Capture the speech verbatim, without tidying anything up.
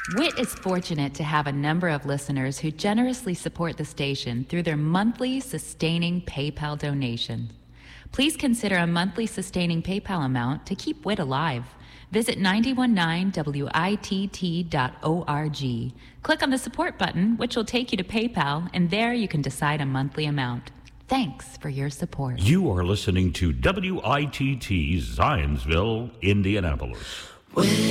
WIT is fortunate to have a number of listeners who generously support the station through their monthly sustaining PayPal donations. Please consider a monthly sustaining PayPal amount to keep WIT alive. Visit nine one nine W I T T dot org. Click on the support button, which will take you to PayPal, and there you can decide a monthly amount. Thanks for your support. You are listening to W I T T Zionsville, Indianapolis.